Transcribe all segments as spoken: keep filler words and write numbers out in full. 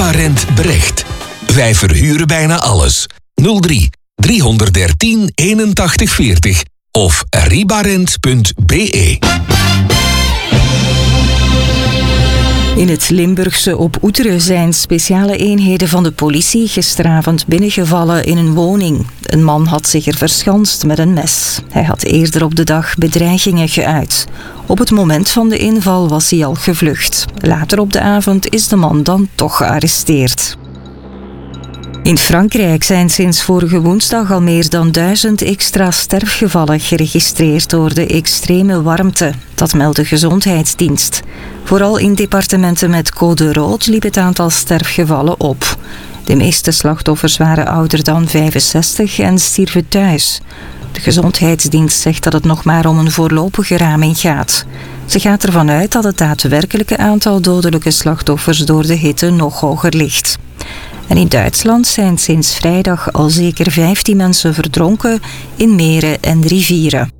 Ribarent Brecht. Wij verhuren bijna alles. nul drie driehonderddertien eenentachtig veertig of ribarent punt b e. In het Limburgse Op Oeteren zijn speciale eenheden van de politie gisteravond binnengevallen in een woning. Een man had zich er verschanst met een mes. Hij had eerder op de dag bedreigingen geuit. Op het moment van de inval was hij al gevlucht. Later op de avond is de man dan toch gearresteerd. In Frankrijk zijn sinds vorige woensdag al meer dan duizend extra sterfgevallen geregistreerd door de extreme warmte. Dat meldt de Gezondheidsdienst. Vooral in departementen met code rood liep het aantal sterfgevallen op. De meeste slachtoffers waren ouder dan vijfenzestig en stierven thuis. De Gezondheidsdienst zegt dat het nog maar om een voorlopige raming gaat. Ze gaat ervan uit dat het daadwerkelijke aantal dodelijke slachtoffers door de hitte nog hoger ligt. En in Duitsland zijn sinds vrijdag al zeker vijftien mensen verdronken in meren en rivieren.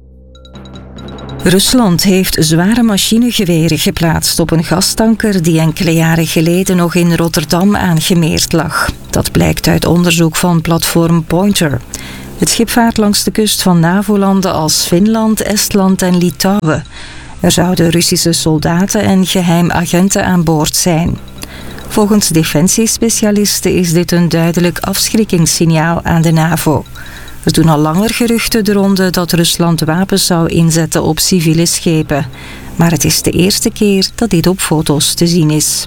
Rusland heeft zware machinegeweren geplaatst op een gastanker die enkele jaren geleden nog in Rotterdam aangemeerd lag. Dat blijkt uit onderzoek van platform Pointer. Het schip vaart langs de kust van NAVO-landen als Finland, Estland en Litouwen. Er zouden Russische soldaten en geheimagenten aan boord zijn. Volgens defensiespecialisten is dit een duidelijk afschrikkingssignaal aan de NAVO. Er doen al langer geruchten de ronde dat Rusland wapens zou inzetten op civiele schepen. Maar het is de eerste keer dat dit op foto's te zien is.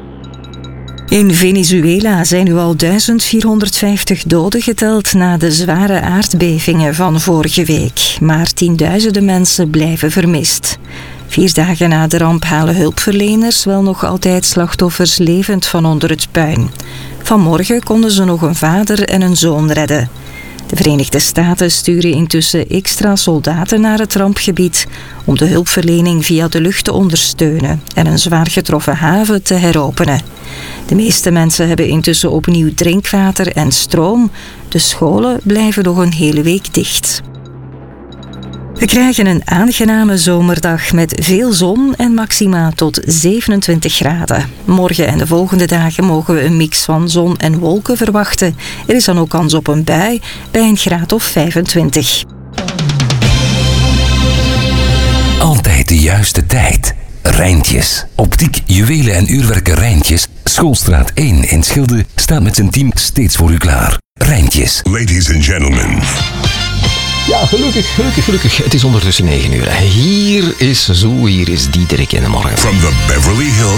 In Venezuela zijn nu al duizend vierhonderdvijftig doden geteld na de zware aardbevingen van vorige week. Maar tienduizenden mensen blijven vermist. Vier dagen na de ramp halen hulpverleners wel nog altijd slachtoffers levend van onder het puin. Vanmorgen konden ze nog een vader en een zoon redden. De Verenigde Staten sturen intussen extra soldaten naar het rampgebied om de hulpverlening via de lucht te ondersteunen en een zwaar getroffen haven te heropenen. De meeste mensen hebben intussen opnieuw drinkwater en stroom. De scholen blijven nog een hele week dicht. We krijgen een aangename zomerdag met veel zon en maxima tot zevenentwintig graden. Morgen en de volgende dagen mogen we een mix van zon en wolken verwachten. Er is dan ook kans op een bui bij een graad of vijfentwintig. Altijd de juiste tijd. Rijntjes. Optiek, juwelen en uurwerken Rijntjes. Schoolstraat één in Schilde staat met zijn team steeds voor u klaar. Rijntjes. Ladies and gentlemen. Ja, gelukkig, gelukkig, gelukkig. Het is ondertussen negen uur. Hier is Zo, hier is Diederik in de morgen. From the Beverly Hills